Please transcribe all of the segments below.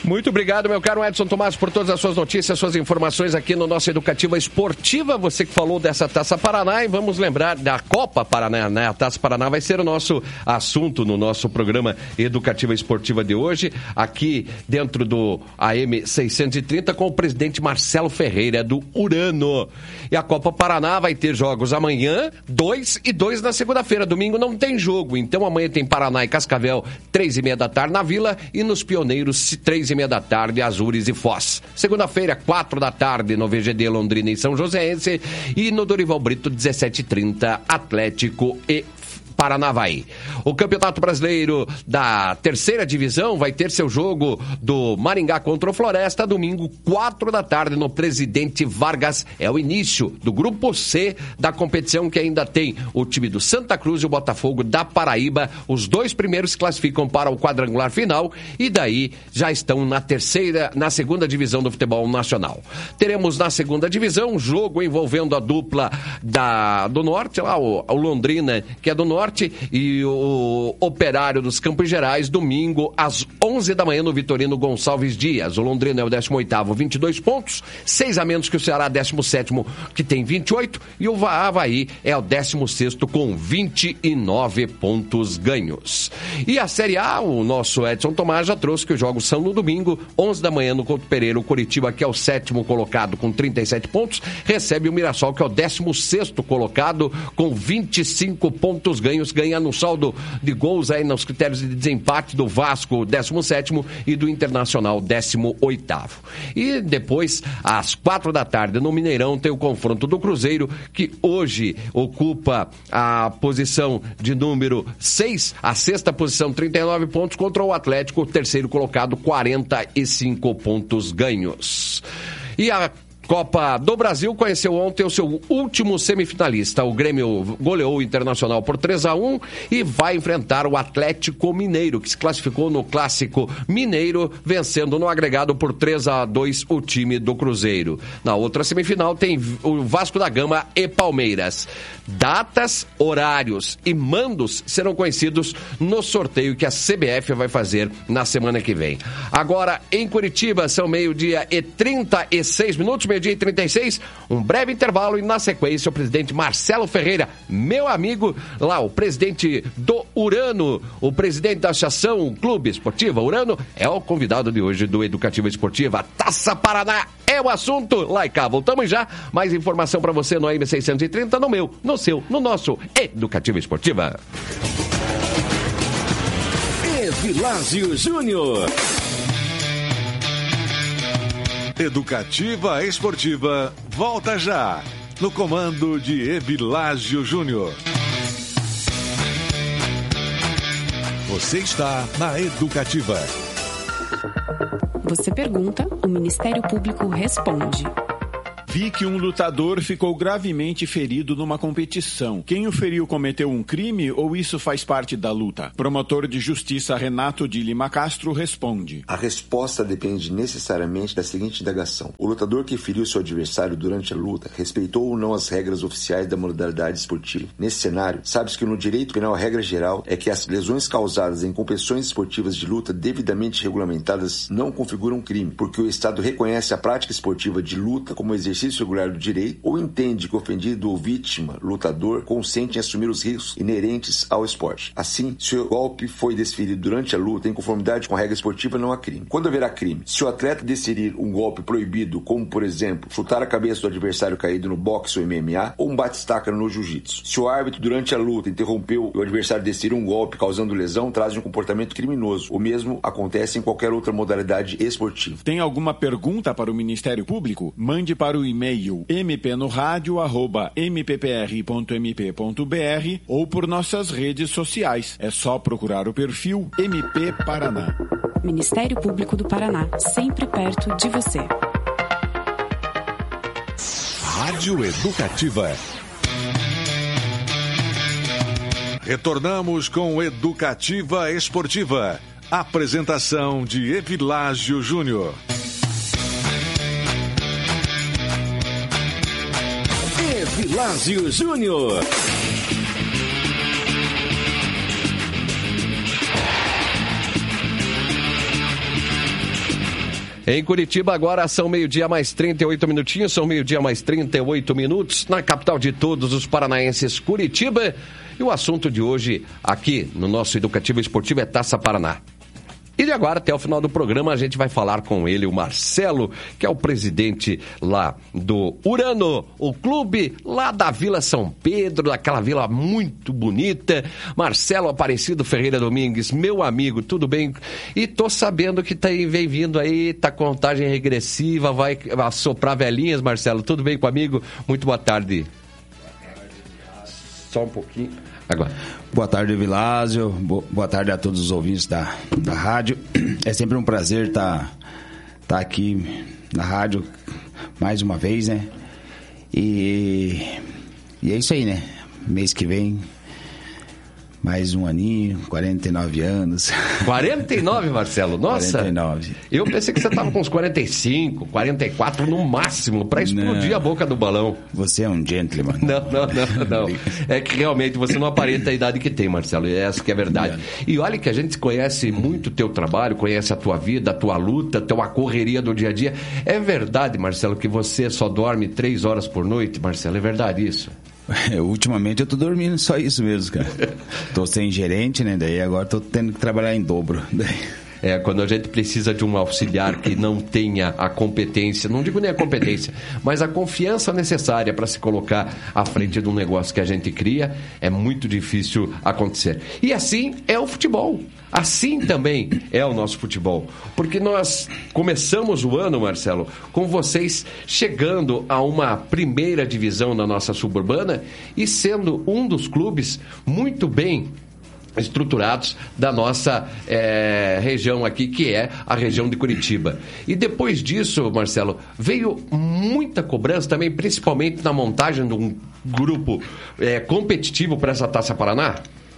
Muito obrigado, meu caro Edson Tomás, por todas as suas notícias, suas informações aqui no nosso Educativa Esportiva. Você que falou dessa Taça Paraná, e vamos lembrar da Copa Paraná, né? A Taça Paraná vai ser o nosso assunto no nosso programa Educativa Esportiva de hoje, aqui dentro do AM 630, com o presidente Marcelo Ferreira, do Urano. E a Copa Paraná vai ter jogos amanhã, 2 e 2 na segunda-feira. Domingo não tem jogo, então amanhã tem Paraná e Cascavel, 3h30 da tarde na Vila, e nos Pioneiros, 3h30 da tarde, Azures e Foz. Segunda-feira, 4 da tarde, no VGD Londrina e São Joséense, e no Dorival Brito, 17h30, Atlético e Paranavaí. O Campeonato Brasileiro da Terceira Divisão vai ter seu jogo do Maringá contra o Floresta, domingo, 4 da tarde, no Presidente Vargas. É o início do Grupo C da competição, que ainda tem o time do Santa Cruz e o Botafogo da Paraíba. Os dois primeiros se classificam para o quadrangular final e daí já estão na segunda divisão do futebol nacional. Teremos na segunda divisão um jogo envolvendo a dupla do Norte, lá o Londrina, que é do Norte, e o Operário dos Campos Gerais, domingo às 11 da manhã no Vitorino Gonçalves Dias. O Londrina é o 18º, 22 pontos, 6 a menos que o Ceará, 17º, que tem 28, e o Avaí é o 16º com 29 pontos ganhos. E a Série A, o nosso Edson Tomás já trouxe que os jogos são no domingo, 11 da manhã no Couto Pereira. O Coritiba, que é o 7º colocado com 37 pontos, recebe o Mirassol, que é o 16º colocado com 25 pontos ganhos, ganha no saldo de gols aí nos critérios de desempate do Vasco, 17º, e do Internacional, 18º. E depois, às 4 da tarde, no Mineirão, tem o confronto do Cruzeiro, que hoje ocupa a posição de número 6, a sexta posição, 39 pontos, contra o Atlético, o terceiro colocado, 45 pontos ganhos. E a Copa do Brasil conheceu ontem o seu último semifinalista. O Grêmio goleou o Internacional por 3-1 e vai enfrentar o Atlético Mineiro, que se classificou no Clássico Mineiro, vencendo no agregado por 3-2 o time do Cruzeiro. Na outra semifinal tem o Vasco da Gama e Palmeiras. Datas, horários e mandos serão conhecidos no sorteio que a CBF vai fazer na semana que vem. Agora, em Curitiba, são 12h36, meio-dia e 36, um breve intervalo e na sequência o presidente Marcelo Ferreira, meu amigo lá, o presidente do Urano, o presidente da Associação Clube Esportiva Urano, é o convidado de hoje do Educativa Esportiva. Taça Paraná é o assunto, lá e cá, voltamos já, mais informação para você no AM 630, no meu, no seu, no nosso Educativa Esportiva. Evilásio Júnior. Educativa Esportiva volta já, no comando de Evilásio Júnior. Você está na Educativa. Você pergunta, o Ministério Público responde. Vi que um lutador ficou gravemente ferido numa competição. Quem o feriu cometeu um crime ou isso faz parte da luta? Promotor de Justiça Renato de Lima Castro responde. A resposta depende necessariamente da seguinte indagação. O lutador que feriu seu adversário durante a luta respeitou ou não as regras oficiais da modalidade esportiva? Nesse cenário, sabe-se que no direito penal a regra geral é que as lesões causadas em competições esportivas de luta devidamente regulamentadas não configuram crime, porque o Estado reconhece a prática esportiva de luta como exercício regular do direito ou entende que o ofendido ou vítima, lutador, consente em assumir os riscos inerentes ao esporte. Assim, se o golpe foi desferido durante a luta em conformidade com a regra esportiva, não há crime. Quando haverá crime? Se o atleta desferir um golpe proibido, como por exemplo, chutar a cabeça do adversário caído no boxe ou MMA, ou um bate-estaca no jiu-jitsu. Se o árbitro durante a luta interrompeu o adversário desferir um golpe causando lesão, traz um comportamento criminoso. O mesmo acontece em qualquer outra modalidade esportiva. Tem alguma pergunta para o Ministério Público? Mande para o e-mail mpnoradio@mppr.mp.br ou por nossas redes sociais. É só procurar o perfil MP Paraná. Ministério Público do Paraná, sempre perto de você. Rádio Educativa. Retornamos com Educativa Esportiva. Apresentação de Evilásio Júnior. Evilásio Júnior. Em Curitiba agora são 12h mais 38 minutinhos, são 12h mais 38 minutos, na capital de todos os paranaenses, Curitiba. E o assunto de hoje aqui no nosso Educativo Esportivo é Taça Paraná. E de agora, até o final do programa, a gente vai falar com ele, o Marcelo, que é o presidente lá do Urano, o clube lá da Vila São Pedro, daquela vila muito bonita. Marcelo Aparecido Ferreira Domingues, meu amigo, tudo bem? E tô sabendo que vem vindo aí, tá contagem regressiva, vai assoprar velhinhas, Marcelo. Tudo bem comigo? Muito boa tarde. Só um pouquinho. Agora. Boa tarde, Vilásio. Boa tarde a todos os ouvintes da rádio. É sempre um prazer estar aqui na rádio mais uma vez, né? E é isso aí, né? Mês que vem, mais um aninho, 49 anos. 49, Marcelo? Nossa! 49. Eu pensei que você estava com uns 45, 44 no máximo, para explodir a boca do balão. Você é um gentleman. Não. É que realmente você não aparenta a idade que tem, Marcelo. Essa que é a verdade. E olha que a gente conhece muito o teu trabalho, conhece a tua vida, a tua luta, a correria do dia a dia. É verdade, Marcelo, que você só dorme 3 horas por noite, Marcelo? É verdade isso? Ultimamente eu tô dormindo só isso mesmo, cara. Tô sem gerente, né? Daí agora tô tendo que trabalhar em dobro. Quando a gente precisa de um auxiliar que não tenha a competência, não digo nem a competência, mas a confiança necessária para se colocar à frente de um negócio que a gente cria, é muito difícil acontecer. E assim é o futebol. Assim também é o nosso futebol. Porque nós começamos o ano, Marcelo, com vocês chegando a uma primeira divisão na nossa suburbana e sendo um dos clubes muito bem estruturados da nossa região aqui, que é a região de Curitiba. E depois disso, Marcelo, veio muita cobrança também, principalmente na montagem de um grupo competitivo para essa Taça Paraná?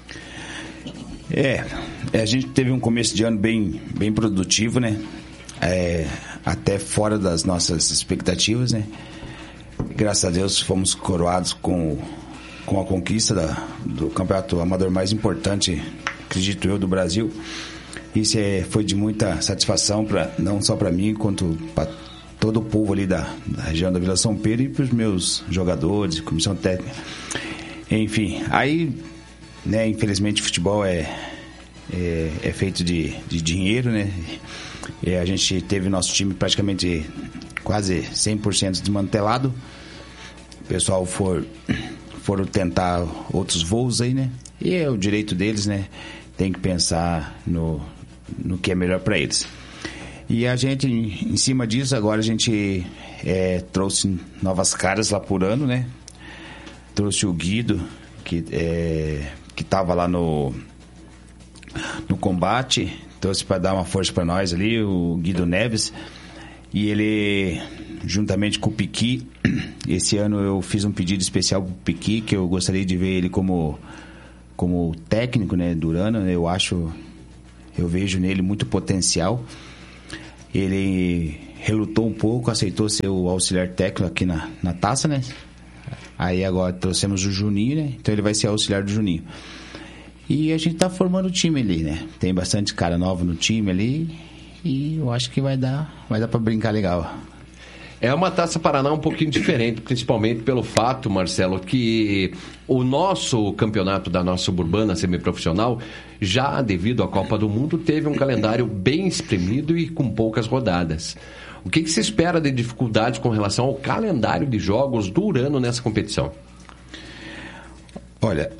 A gente teve um começo de ano bem produtivo, né? Até fora das nossas expectativas, né? Graças a Deus fomos coroados com a conquista do campeonato amador mais importante, acredito eu, do Brasil. Isso foi de muita satisfação, não só para mim, quanto para todo o povo ali da região da Vila São Pedro e para os meus jogadores, comissão técnica. Enfim, aí, né, infelizmente, futebol é feito de dinheiro, né? E a gente teve nosso time praticamente quase 100% desmantelado. O pessoal foram tentar outros voos aí, né? E é o direito deles, né? Tem que pensar no que é melhor para eles. E a gente, em cima disso, agora a gente trouxe novas caras lá por ano, né? Trouxe o Guido, que estava lá no combate, trouxe para dar uma força para nós ali, o Guido Neves. E ele, juntamente com o Piqui, esse ano eu fiz um pedido especial pro Piqui, que eu gostaria de ver ele como técnico, né, do Urano. Eu vejo nele muito potencial. Ele relutou um pouco, aceitou ser o auxiliar técnico aqui na taça, né? Aí agora trouxemos o Juninho, né? Então ele vai ser auxiliar do Juninho. E a gente tá formando o time ali, né? Tem bastante cara nova no time ali. E eu acho que vai dar para brincar legal. É uma Taça Paraná um pouquinho diferente, principalmente pelo fato, Marcelo, que o nosso campeonato da nossa suburbana semiprofissional, já devido à Copa do Mundo, teve um calendário bem espremido e com poucas rodadas. O que se espera de dificuldades com relação ao calendário de jogos do Urano nessa competição? Olha,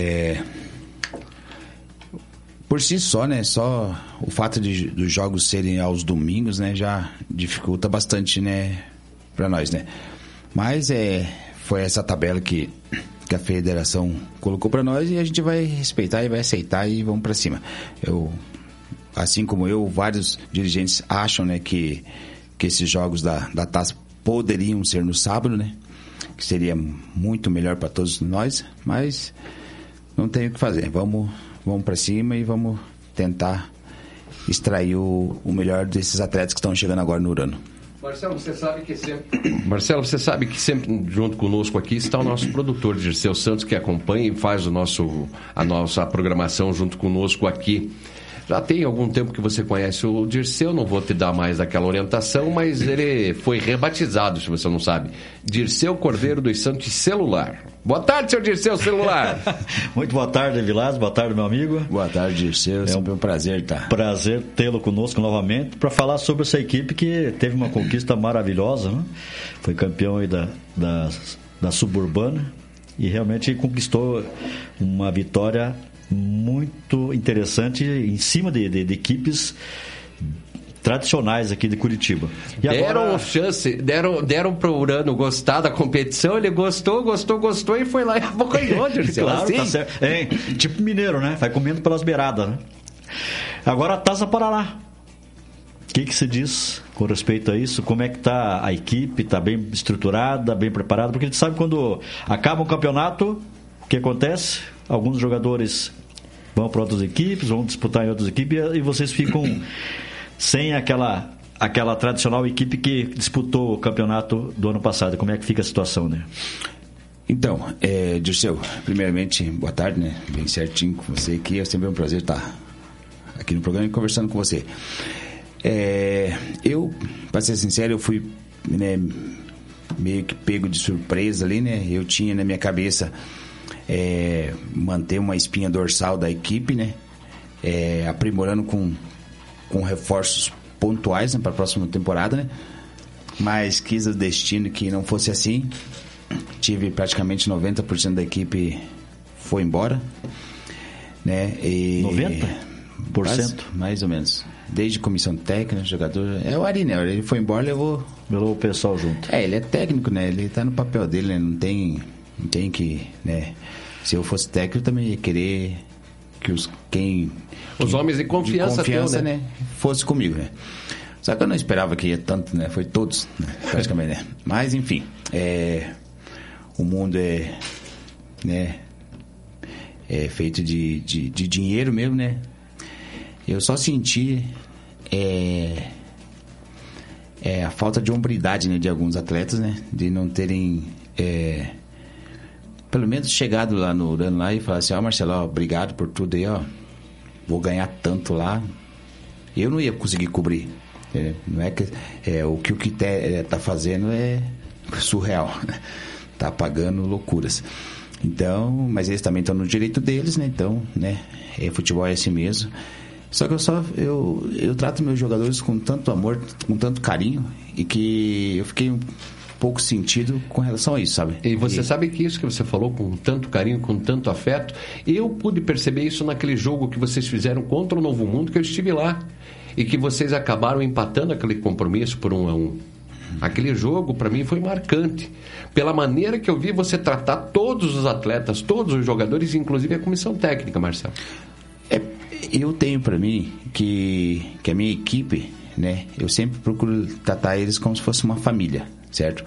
por si só, né? Só o fato dos jogos serem aos domingos, né? Já dificulta bastante, né? Para nós, né? Mas foi essa tabela que a federação colocou para nós e a gente vai respeitar e vai aceitar e vamos para cima. Assim como vários dirigentes acham, né? Que esses jogos da taça poderiam ser no sábado, né? Que seria muito melhor para todos nós, mas não tem o que fazer. Vamos para cima e vamos tentar extrair o melhor desses atletas que estão chegando agora no Urano. Marcelo, você sabe que sempre junto conosco aqui está o nosso produtor, Dirceu Santos, que acompanha e faz a nossa programação junto conosco aqui. Já tem algum tempo que você conhece o Dirceu, não vou te dar mais aquela orientação, mas ele foi rebatizado, se você não sabe. Dirceu Cordeiro dos Santos Celular. Boa tarde, seu Dirceu Celular. Muito boa tarde, Vilásio. Boa tarde, meu amigo. Boa tarde, Dirceu. É sempre um prazer, tá? Prazer tê-lo conosco novamente para falar sobre essa equipe que teve uma conquista maravilhosa, né? Foi campeão aí da Suburbana e realmente conquistou uma vitória muito interessante em cima de equipes tradicionais aqui de Curitiba. E deram chance, deram pro Urano gostar da competição, ele gostou e foi lá e abocanhou, Dirceu. Claro, assim. Tá certo. Tipo mineiro, né? Vai comendo pelas beiradas, né? Agora a Taça Paraná. O que se diz com respeito a isso? Como é que tá a equipe? Tá bem estruturada, bem preparada? Porque a gente sabe quando acaba um campeonato, o que acontece? Alguns jogadores vão para outras equipes, vão disputar em outras equipes e vocês ficam sem aquela tradicional equipe que disputou o campeonato do ano passado. Como é que fica a situação, né? Então, Dirceu, primeiramente, boa tarde, né? Bem certinho com você aqui. É sempre um prazer estar aqui no programa e conversando com você. Eu, para ser sincero, eu fui, né, meio que pego de surpresa ali, né? Eu tinha na minha cabeça manter uma espinha dorsal da equipe, né? Aprimorando com reforços pontuais, né, para a próxima temporada, né? Mas quis o destino que não fosse assim. Tive praticamente 90% da equipe foi embora, né? 90%? Mais ou menos. Desde comissão técnica, jogador... É o Ari, né? Ele foi embora, levou o pessoal junto. Ele é técnico, né? Ele tá no papel dele, né? Não tem que, né? Se eu fosse técnico, eu também ia querer que os homens de confiança teu, né? Fosse comigo, né? Só que eu não esperava que ia tanto, né? Foi todos, né? Praticamente, né? Mas, enfim, o mundo é feito de dinheiro mesmo, né? Eu só senti a falta de hombridade, né, de alguns atletas, né? De não terem pelo menos chegado lá no Urano lá e falar assim, Marcelo, obrigado por tudo aí, vou ganhar tanto lá. Eu não ia conseguir cobrir. Não é que o que tá fazendo é surreal, né? Tá pagando loucuras. Então, mas eles também estão no direito deles, né? Então, né? Futebol é assim mesmo. Só que eu trato meus jogadores com tanto amor, com tanto carinho, e que eu fiquei um pouco sentido com relação a isso, sabe? E você sabe que isso que você falou com tanto carinho, com tanto afeto, eu pude perceber isso naquele jogo que vocês fizeram contra o Novo Mundo, que eu estive lá, e que vocês acabaram empatando aquele compromisso por 1-1. Aquele jogo, para mim, foi marcante. Pela maneira que eu vi você tratar todos os atletas, todos os jogadores, inclusive a comissão técnica, Marcelo. Eu tenho para mim que a minha equipe, né, eu sempre procuro tratar eles como se fosse uma família, certo?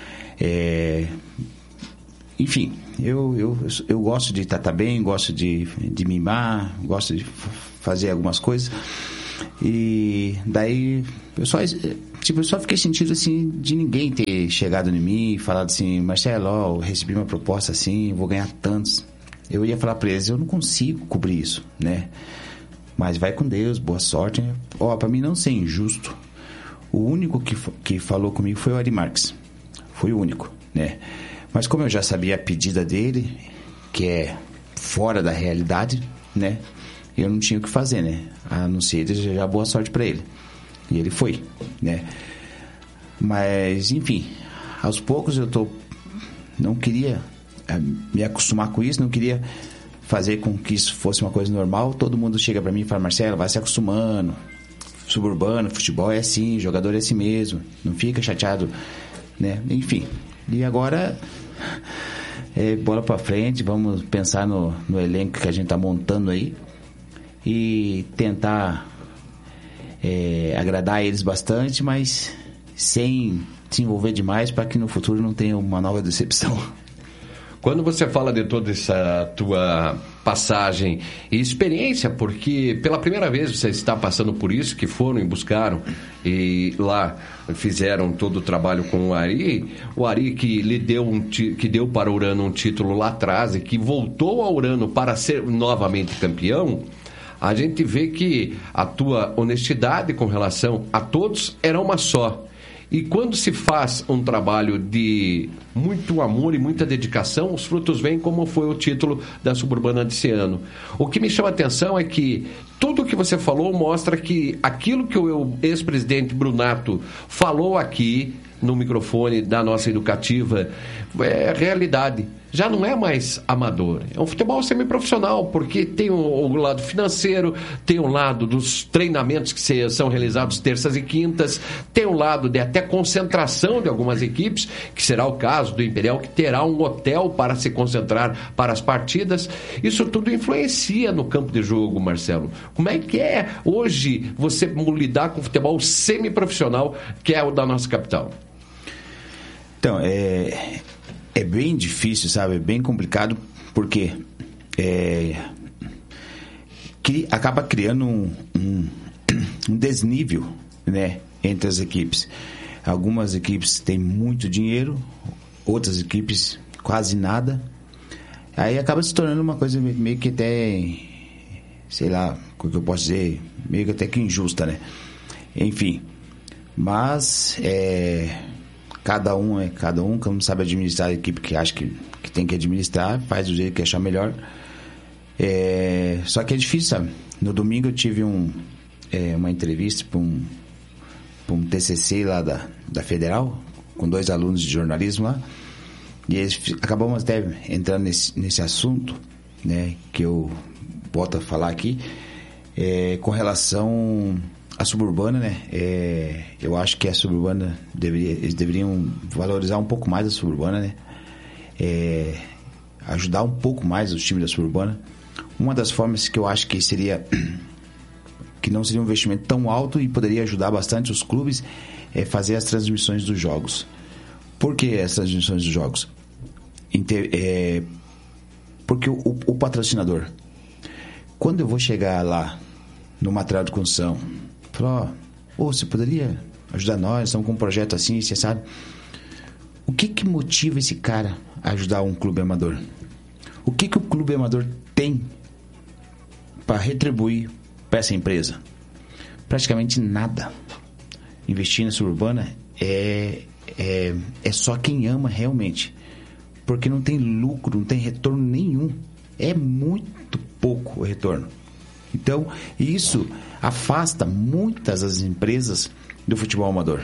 Enfim, eu gosto de tratar bem, gosto de mimar, gosto de fazer algumas coisas. E daí eu só fiquei sentindo assim de ninguém ter chegado em mim e falado assim, Marcelo, eu recebi uma proposta assim, vou ganhar tantos. Eu ia falar para eles, eu não consigo cobrir isso, né? Mas vai com Deus, boa sorte, né? Para mim não ser injusto, o único que falou comigo foi o Ari Marques. Foi o único, né? Mas como eu já sabia a pedida dele, que é fora da realidade, né? Eu não tinha o que fazer, né? A não ser desejar boa sorte para ele. E ele foi, né? Mas, enfim, aos poucos não queria me acostumar com isso, não queria fazer com que isso fosse uma coisa normal. Todo mundo chega para mim e fala, Marcelo, vai se acostumando. Suburbano, futebol é assim, jogador é assim mesmo. Não fica chateado, né? Enfim. E agora, bola para frente, vamos pensar no elenco que a gente tá montando aí e tentar agradar eles bastante, mas sem se envolver demais para que no futuro não tenha uma nova decepção. Quando você fala de toda essa tua passagem e experiência, porque pela primeira vez você está passando por isso, que foram e buscaram e lá fizeram todo o trabalho com o Ari que lhe deu que deu para o Urano um título lá atrás e que voltou ao Urano para ser novamente campeão. a gente vê que a tua honestidade com relação a todos era uma só. E quando se faz um trabalho de muito amor e muita dedicação, os frutos vêm, como foi o título da Suburbana desse ano. O que me chama a atenção é que tudo o que você falou mostra que aquilo que o ex-presidente Brunato falou aqui no microfone da nossa educativa é realidade. Já não é mais amador, é um futebol semiprofissional, porque tem o lado financeiro, tem o lado dos treinamentos que são realizados terças e quintas, tem o lado de até concentração de algumas equipes, que será o caso do Imperial, que terá um hotel para se concentrar para as partidas. Isso tudo influencia no campo de jogo, Marcelo. Como é que é hoje você lidar com o futebol semiprofissional, que é o da nossa capital? Então, é bem difícil, sabe? É bem complicado, porque acaba criando um desnível, né, entre as equipes. Algumas equipes têm muito dinheiro, outras equipes quase nada. Aí acaba se tornando uma coisa meio que até, sei lá, o que eu posso dizer, meio que até que injusta, né? Enfim, mas cada um, como sabe administrar a equipe que acha que tem que administrar, faz do jeito que achar melhor. Só que é difícil, sabe? No domingo eu tive uma entrevista para um TCC lá da Federal, com 2 alunos de jornalismo lá, e eles acabamos até entrando nesse assunto, né, que eu boto a falar aqui, com relação a Suburbana, né? Eu acho que a Suburbana eles deveriam valorizar um pouco mais a Suburbana, né? Ajudar um pouco mais os times da Suburbana. Uma das formas que eu acho que não seria um investimento tão alto e poderia ajudar bastante os clubes é fazer as transmissões dos jogos. Por que as transmissões dos jogos? Porque o patrocinador, quando eu vou chegar lá no material de construção, falar, você poderia ajudar nós, estamos com um projeto assim, você sabe? O que motiva esse cara a ajudar um clube amador? O que o clube amador tem para retribuir para essa empresa? Praticamente nada. Investir na Suburbana é só quem ama realmente, porque não tem lucro, não tem retorno nenhum. É muito pouco o retorno. Então, isso afasta muitas das empresas do futebol amador.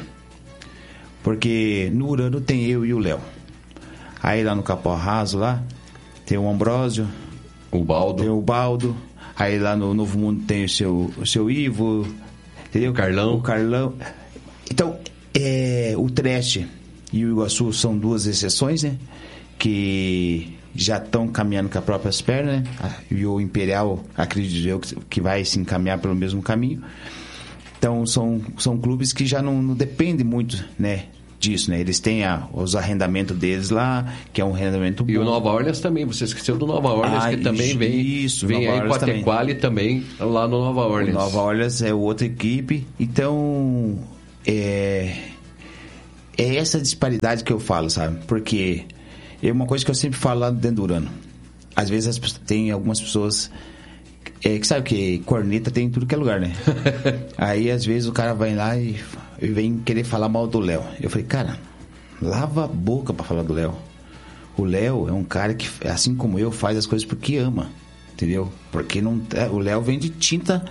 Porque no Urano tem eu e o Léo. Aí lá no Capão Raso, lá, tem o Ambrósio, tem o Baldo. Aí lá no Novo Mundo tem o seu Ivo, entendeu? O Carlão. Então, o Treste e o Iguaçu são 2 exceções, né? Que já estão caminhando com as próprias pernas, né? E o Imperial, acredito eu, que vai se encaminhar pelo mesmo caminho. Então, são clubes que já não dependem muito, né, disso, né? Eles têm os arrendamentos deles lá, que é um arrendamento bom. E o Nova Orleans também, você esqueceu do Nova Orleans, que também vem aí com a Tequali também, lá no Nova Orleans. O Nova Orleans é outra equipe. Então, é essa disparidade que eu falo, sabe? Porque é uma coisa que eu sempre falo lá dentro do Urano. Às vezes tem algumas pessoas que sabe que corneta tem em tudo que é lugar, né? Aí às vezes o cara vai lá e vem querer falar mal do Léo. Eu falei, cara, lava a boca pra falar do Léo. O Léo é um cara que, assim como eu, faz as coisas porque ama, entendeu? Porque o Léo vende tinta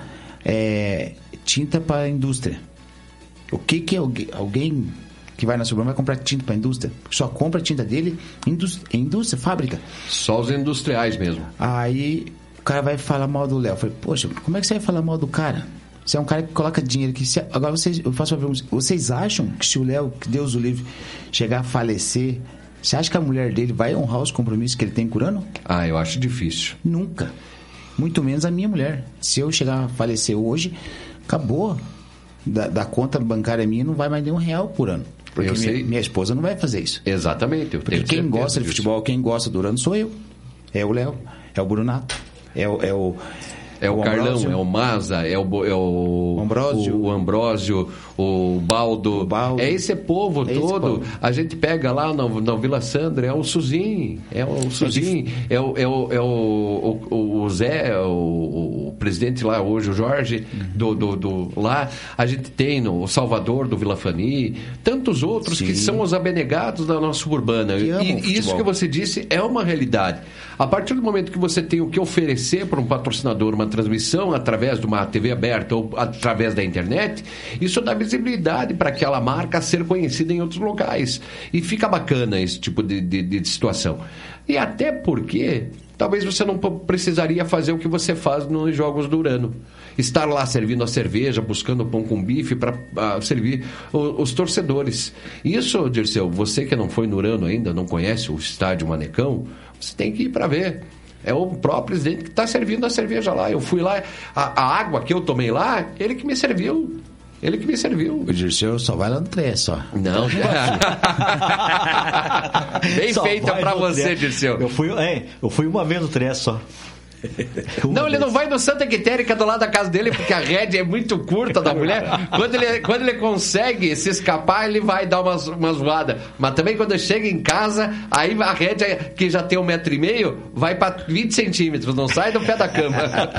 para a indústria. O que alguém que vai na Suburbana vai comprar tinta para a indústria? Só compra a tinta dele indústria, fábrica. Só os industriais mesmo. Aí o cara vai falar mal do Léo. Eu falei, poxa, como é que você vai falar mal do cara? Você é um cara que coloca dinheiro aqui. Agora eu faço uma pergunta. Vocês acham que se o Léo, que Deus o livre, chegar a falecer, você acha que a mulher dele vai honrar os compromissos que ele tem com o Urano? Eu acho difícil. Nunca. Muito menos a minha mulher. Se eu chegar a falecer hoje, acabou. Da conta bancária minha não vai mais nem R$1 por ano. Porque minha esposa não vai fazer isso. Exatamente. Porque quem gosta de futebol, quem gosta do Urano sou eu. É o Léo, é o Brunato, é É o Carlão, Ambrósio. é o Maza, é o Ambrósio. o Ambrósio, o Baldo. É esse povo É esse todo. povo. A gente pega lá na Vila Sandra, é o Suzin, é o Zé, o presidente lá hoje, o Jorge, lá. A gente tem o Salvador do Vila Fani, tantos outros Sim. que são os abnegados da nossa suburbana. Que amam E futebol. isso que você disse é uma realidade. A partir do momento que você tem o que oferecer para um patrocinador, uma transmissão através de uma TV aberta ou através da internet, isso dá visibilidade para aquela marca ser conhecida em outros locais. E fica bacana esse tipo de situação. E até porque talvez você não precisaria fazer o que você faz nos Jogos do Urano. Estar lá servindo a cerveja, buscando pão com bife para servir os torcedores. Isso, Dirceu, você que não foi no Urano ainda, não conhece o estádio Manecão, você tem que ir para ver. É o próprio presidente que está servindo a cerveja lá. Eu fui lá, a água que eu tomei lá, ele que me serviu. Ele que me serviu. O Dirceu só vai lá no trem, só. Não, bem Só feita vai pra no você, Tré. Dirceu. Eu fui uma vez no Tré só. Não, ele não vai no Santa Quitéria, do lado da casa dele, porque a rédea é muito curta da mulher. Quando ele consegue se escapar, ele vai dar umas voadas. Mas também quando chega em casa, aí a rédea, que já tem 1,5 metro, vai para 20 centímetros, não sai do pé da cama.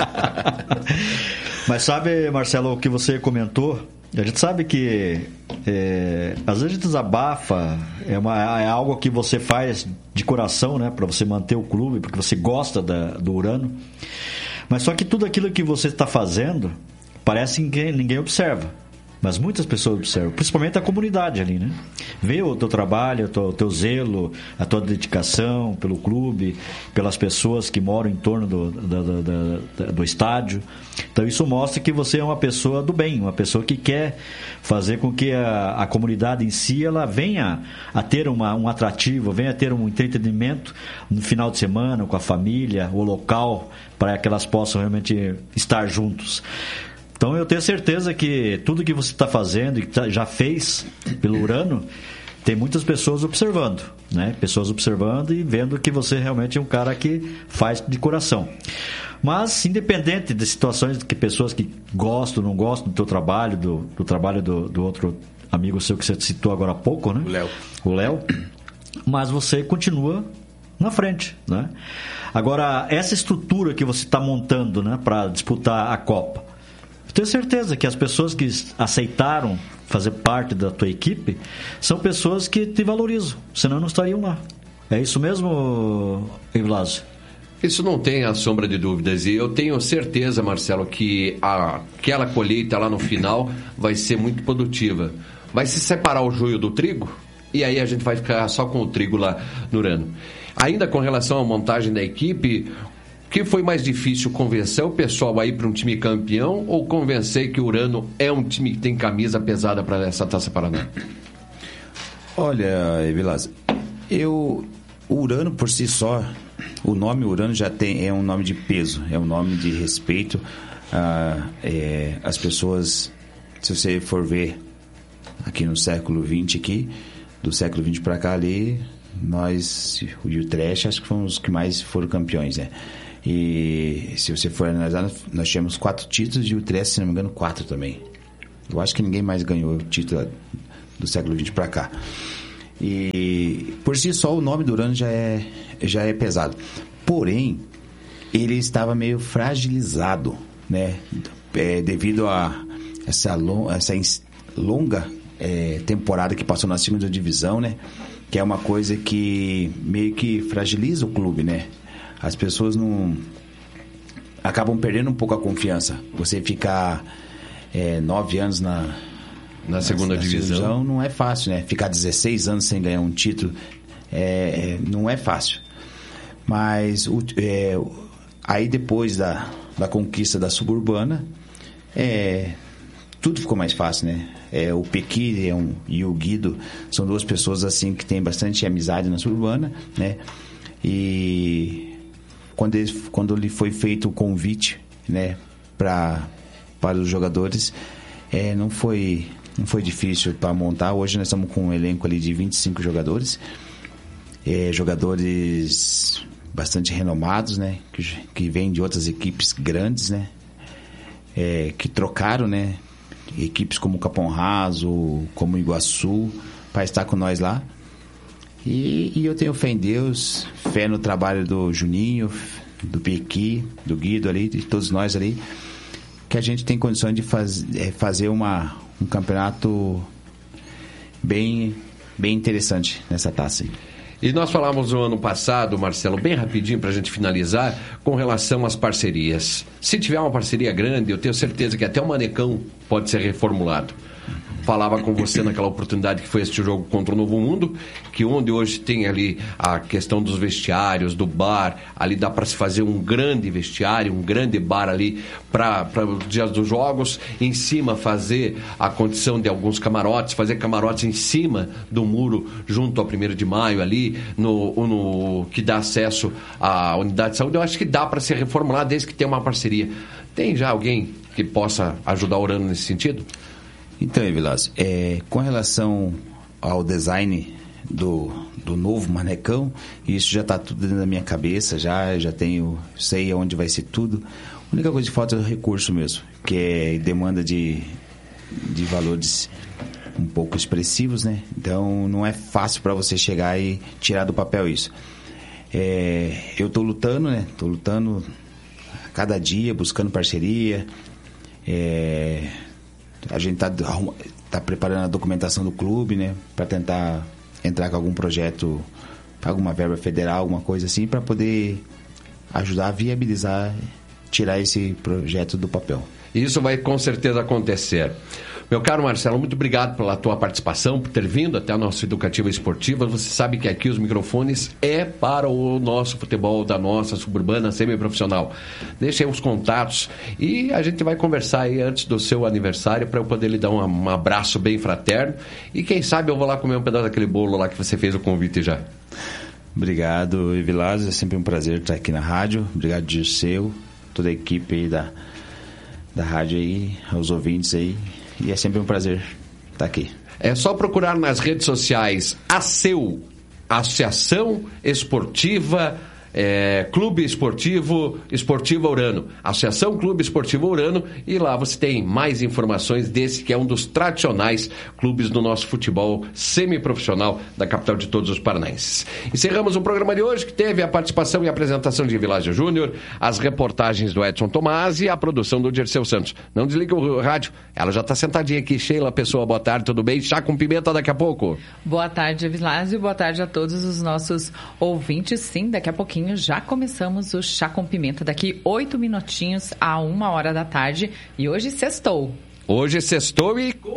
Mas sabe, Marcelo, o que você comentou? A gente sabe que às vezes a gente desabafa, é algo que você faz de coração, né, para você manter o clube, porque você gosta do Urano. Mas só que tudo aquilo que você está fazendo parece que ninguém observa. Mas muitas pessoas observam, principalmente a comunidade ali, né? Vê o teu trabalho, o teu zelo, a tua dedicação pelo clube, pelas pessoas que moram em torno do estádio. Então isso mostra que você é uma pessoa do bem, uma pessoa que quer fazer com que a comunidade em si ela venha a ter um atrativo, venha a ter um entretenimento no final de semana com a família, o local, para que elas possam realmente estar juntos. Então eu tenho certeza que tudo que você está fazendo e que já fez pelo Urano, tem muitas pessoas observando, né? Pessoas observando e vendo que você realmente é um cara que faz de coração. Mas, independente de situações que pessoas que gostam ou não gostam do teu trabalho, do trabalho do outro amigo seu que você citou agora há pouco, né? O Léo. Mas você continua na frente, né? Agora, essa estrutura que você está montando, né, para disputar a Copa, eu tenho certeza que as pessoas que aceitaram fazer parte da tua equipe são pessoas que te valorizam, senão não estariam lá. É isso mesmo, Evilásio? Isso não tem a sombra de dúvidas. E eu tenho certeza, Marcelo, que aquela colheita lá no final vai ser muito produtiva. Vai se separar o joio do trigo e aí a gente vai ficar só com o trigo lá no Urano. Ainda com relação à montagem da equipe, que foi mais difícil, convencer o pessoal a ir para um time campeão ou convencer que o Urano é um time que tem camisa pesada para essa Taça Paraná? Olha, Evilásio, o Urano por si só, o nome Urano já é um nome de peso, é um nome de respeito. As pessoas, se você for ver aqui no século XX, do século XX para cá ali, nós e o Trash acho que fomos os que mais foram campeões, né? E se você for analisar, nós tivemos 4 títulos e o Trash, se não me engano, 4 também. Eu acho que ninguém mais ganhou o título do século XX para cá. E por si só o nome do Urano já é pesado. Porém, ele estava meio fragilizado, né? Devido a essa longa temporada que passou na segunda divisão, né? Que é uma coisa que meio que fragiliza o clube, né? As pessoas acabam perdendo um pouco a confiança. Você ficar 9 anos na segunda divisão não é fácil, né? Ficar 16 anos sem ganhar um título não é fácil. Mas aí depois da conquista da Suburbana, tudo ficou mais fácil, né? O Pequi e o Guido são 2 pessoas assim que têm bastante amizade na Suburbana, né? E quando lhe foi feito o convite, né, para os jogadores, não foi difícil para montar. Hoje nós estamos com um elenco ali de 25 jogadores, jogadores bastante renomados, né? Que vêm de outras equipes grandes, né? Que trocaram, né? Equipes como Capão Raso, como Iguaçu, para estar com nós lá. E eu tenho fé em Deus, fé no trabalho do Juninho, do Pequi, do Guido ali, de todos nós ali, que a gente tem condições de fazer um campeonato bem interessante nessa taça aí. E nós falávamos no ano passado, Marcelo, bem rapidinho para a gente finalizar, com relação às parcerias. Se tiver uma parceria grande, eu tenho certeza que até o Manecão pode ser reformulado. Falava com você naquela oportunidade que foi este jogo contra o Novo Mundo, que onde hoje tem ali a questão dos vestiários, do bar, ali dá para se fazer um grande vestiário, um grande bar ali para os dias dos jogos, em cima fazer a condição de alguns camarotes, fazer camarotes em cima do muro junto ao 1º de maio ali, no que dá acesso à unidade de saúde. Eu acho que dá para se reformular desde que tenha uma parceria. Tem já alguém que possa ajudar o Urano nesse sentido? Então, Evilásio, com relação ao design do novo Manecão, isso já está tudo dentro da minha cabeça, já sei aonde vai ser tudo. A única coisa que falta é o recurso mesmo, que é demanda de valores um pouco expressivos, né? Então não é fácil para você chegar e tirar do papel isso. Eu estou lutando, né? Estou lutando a cada dia, buscando parceria. A gente tá preparando a documentação do clube, né? Para tentar entrar com algum projeto, alguma verba federal, alguma coisa assim, para poder ajudar a viabilizar, tirar esse projeto do papel. Isso vai com certeza acontecer. Meu caro Marcelo, muito obrigado pela tua participação, por ter vindo até a nossa Educativa Esportiva. Você sabe que aqui os microfones é para o nosso futebol da nossa suburbana semiprofissional. Deixa aí os contatos e a gente vai conversar aí antes do seu aniversário para eu poder lhe dar um abraço bem fraterno. E quem sabe eu vou lá comer um pedaço daquele bolo lá que você fez o convite já. Obrigado, Evilásio. É sempre um prazer estar aqui na rádio. Obrigado, Dirceu, toda a equipe aí da rádio aí, aos ouvintes aí. E é sempre um prazer estar aqui. É só procurar nas redes sociais Associação Esportiva Clube Esportivo Urano, Associação Clube Esportivo Urano, e lá você tem mais informações desse que é um dos tradicionais clubes do nosso futebol semiprofissional da capital de todos os paranaenses. Encerramos o programa de hoje, que teve a participação e apresentação de Vilásio Júnior, as reportagens do Edson Tomás e a produção do Dirceu Santos. Não desliga o rádio, ela já está sentadinha aqui. Sheila Pessoa, boa tarde, tudo bem? Chá com pimenta daqui a pouco. Boa tarde, Vilásio, boa tarde a todos os nossos ouvintes. Sim, daqui a pouquinho já começamos o Chá com Pimenta, daqui 8 minutinhos a 1h da tarde, e hoje sextou. Hoje sextou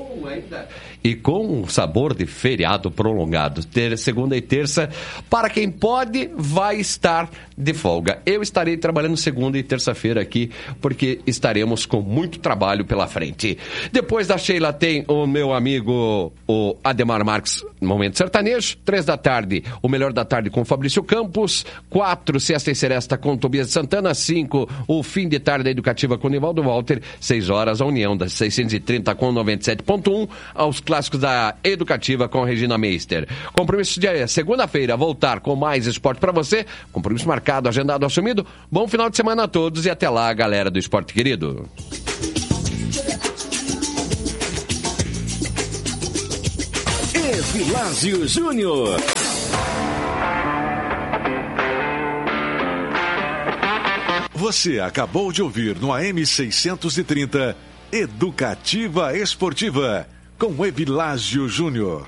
e com um sabor de feriado prolongado. Segunda e terça, para quem pode, vai estar de folga. Eu estarei trabalhando segunda e terça-feira aqui, porque estaremos com muito trabalho pela frente. Depois da Sheila tem o meu amigo, o Ademar Marques, Momento Sertanejo. 3 da tarde, o Melhor da Tarde com Fabrício Campos. 4, Sexta e Seresta com Tobias Santana. 5, o Fim de Tarde da Educativa com Nivaldo Walter. 6 horas, a União das 630 com 97.1, aos clássicos da Educativa com Regina Meister. Compromisso de segunda-feira, voltar com mais esporte para você. Compromisso marcado, agendado, assumido. Bom final de semana a todos e até lá, galera do Esporte Querido. Vilásio Júnior. Você acabou de ouvir no AM 630 Educativa Esportiva com Evilásio Júnior.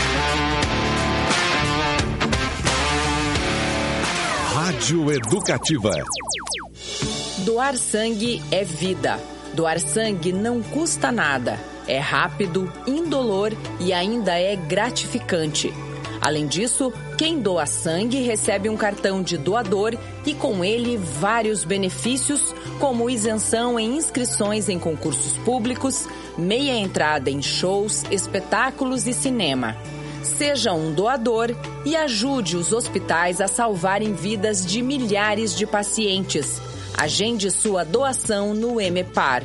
Rádio Educativa. Doar sangue é vida. Doar sangue não custa nada. É rápido, indolor e ainda é gratificante. Além disso, quem doa sangue recebe um cartão de doador e com ele vários benefícios, como isenção em inscrições em concursos públicos, meia entrada em shows, espetáculos e cinema. Seja um doador e ajude os hospitais a salvarem vidas de milhares de pacientes. Agende sua doação no EMEPAR.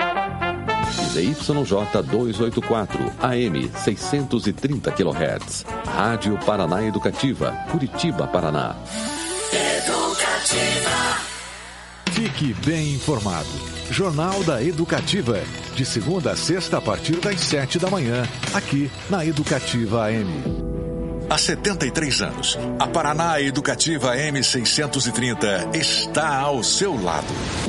ZYJ 284, AM 630 kHz. Rádio Paraná Educativa, Curitiba, Paraná. Fique bem informado. Jornal da Educativa. De segunda a sexta, a partir das 7 da manhã, aqui na Educativa AM. Há 73 anos, a Paraná Educativa M630 está ao seu lado.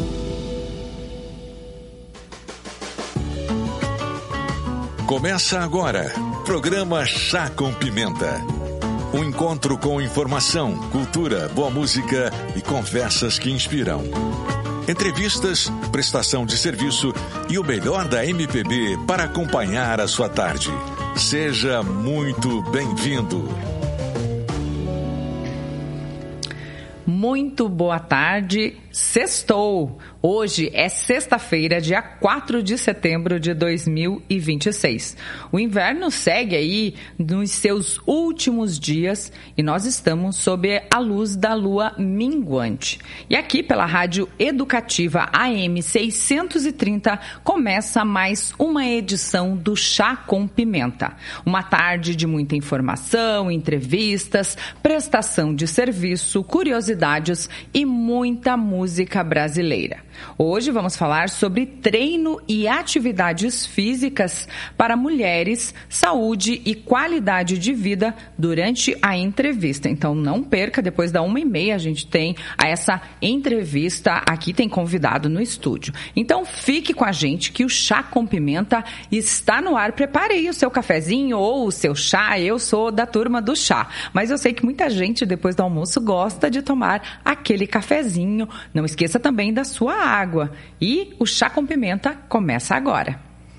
Começa agora, programa Chá com Pimenta. Um encontro com informação, cultura, boa música e conversas que inspiram. Entrevistas, prestação de serviço e o melhor da MPB para acompanhar a sua tarde. Seja muito bem-vindo. Muito boa tarde, sextou! Hoje é sexta-feira, dia 4 de setembro de 2026. O inverno segue aí nos seus últimos dias e nós estamos sob a luz da lua minguante. E aqui pela Rádio Educativa AM 630 começa mais uma edição do Chá com Pimenta. Uma tarde de muita informação, entrevistas, prestação de serviço, curiosidades e muita música brasileira. Hoje vamos falar sobre treino e atividades físicas para mulheres, saúde e qualidade de vida durante a entrevista. Então não perca, depois da 1h30 a gente tem essa entrevista, aqui tem convidado no estúdio. Então fique com a gente que o Chá com Pimenta está no ar. Prepare aí o seu cafezinho ou o seu chá, eu sou da turma do chá. Mas eu sei que muita gente depois do almoço gosta de tomar aquele cafezinho. Não esqueça também da sua água. E o Chá com Pimenta começa agora.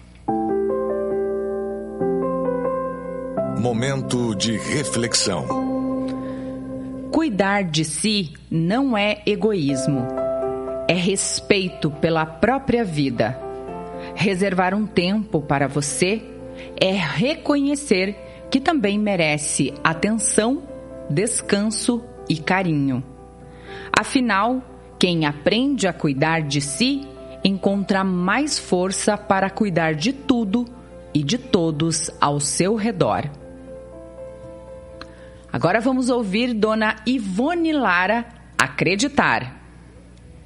Momento de reflexão. Cuidar de si não é egoísmo. É respeito pela própria vida. Reservar um tempo para você é reconhecer que também merece atenção, descanso e carinho. Afinal, quem aprende a cuidar de si, encontra mais força para cuidar de tudo e de todos ao seu redor. Agora vamos ouvir Dona Ivone Lara, Acreditar.